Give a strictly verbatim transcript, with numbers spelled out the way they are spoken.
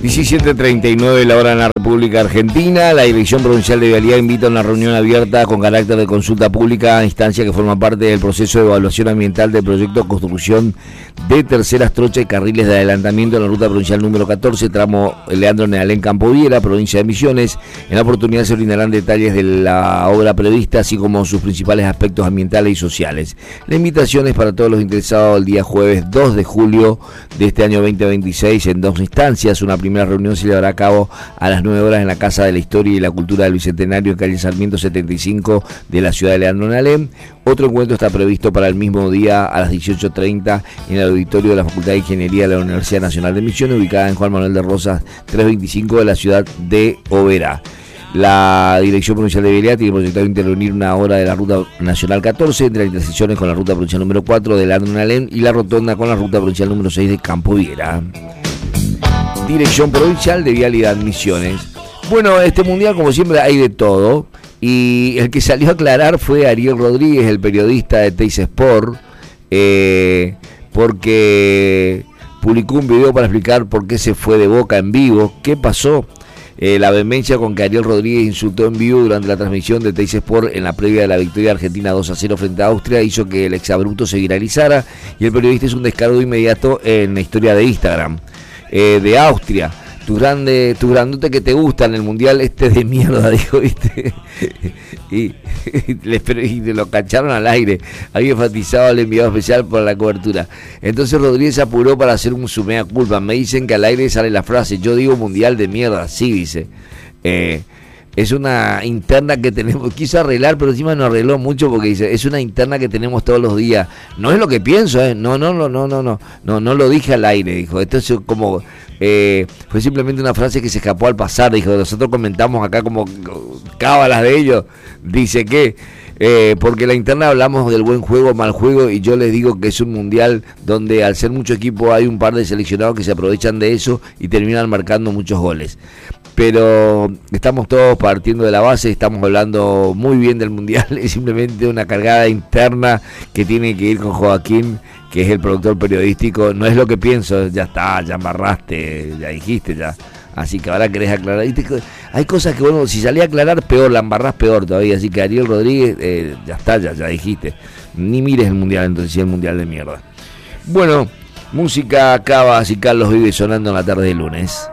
diecisiete treinta y nueve la hora en la República Argentina. La Dirección Provincial de Vialidad invita a una reunión abierta con carácter de consulta pública, instancia que forma parte del proceso de evaluación ambiental del proyecto de construcción de terceras trochas y carriles de adelantamiento en la ruta provincial número catorce, tramo Leandro Nealén Campo Viera, provincia de Misiones. En la oportunidad se brindarán detalles de la obra prevista, así como sus principales aspectos ambientales y sociales. La invitación es para todos los interesados el día jueves dos de julio de este año veinte veintiséis en dos instancias. Una primera reunión se llevará a cabo a las nueve horas en la Casa de la Historia y la Cultura del Bicentenario en calle Sarmiento setenta y cinco de la ciudad de Leandro Nealén. Otro encuentro está previsto para el mismo día a las dieciocho treinta en el auditorio de la Facultad de Ingeniería de la Universidad Nacional de Misiones, ubicada en Juan Manuel de Rosas trescientos veinticinco de la ciudad de Oberá. La Dirección Provincial de Vialidad tiene proyectado intervenir una hora de la Ruta Nacional catorce entre las intersecciones con la Ruta Provincial número cuatro de Leandro Nealén y la rotonda con la Ruta Provincial número seis de Campo Viera. Dirección Provincial de Vialidad Misiones. Bueno, este mundial, como siempre, hay de todo. Y el que salió a aclarar fue Ariel Rodríguez, el periodista de Teis Sport, eh, porque publicó un video para explicar por qué se fue de Boca en vivo. ¿Qué pasó? Eh, la vehemencia con que Ariel Rodríguez insultó en vivo durante la transmisión de Teis Sport en la previa de la victoria argentina dos a cero frente a Austria hizo que el exabrupto se viralizara, y el periodista es un descargo inmediato en la historia de Instagram. Eh, de Austria, tu grande, tu grandote que te gusta en el mundial este de mierda, dijo, ¿viste? y, y, les, y lo cacharon al aire. Había enfatizado al enviado especial por la cobertura. Entonces Rodríguez apuró para hacer un su mea culpa. Me dicen que al aire sale la frase, yo digo mundial de mierda, sí, dice. Eh, es una interna que tenemos, quiso arreglar, pero encima no arregló mucho porque dice, es una interna que tenemos todos los días. No es lo que pienso, ¿eh? No, no, no, no, no, no, no, no lo dije al aire, dijo. Esto es como, eh, fue simplemente una frase que se escapó al pasar, dijo. Nosotros comentamos acá como cábalas de ellos, dice que, eh, porque la interna hablamos del buen juego, mal juego, y yo les digo que es un mundial donde al ser mucho equipo hay un par de seleccionados que se aprovechan de eso y terminan marcando muchos goles. Pero estamos todos partiendo de la base, estamos hablando muy bien del mundial, es simplemente una cargada interna que tiene que ir con Joaquín, que es el productor periodístico. No es lo que pienso, ya está, ya embarraste, ya dijiste, ya. Así que ahora querés aclarar. Hay cosas que, bueno, si salí a aclarar, peor, la embarrás peor todavía. Así que Ariel Rodríguez, eh, ya está, ya, ya dijiste. Ni mires el mundial, entonces, el mundial de mierda. Bueno, música Cabas y Carlos Vives sonando en la tarde de lunes.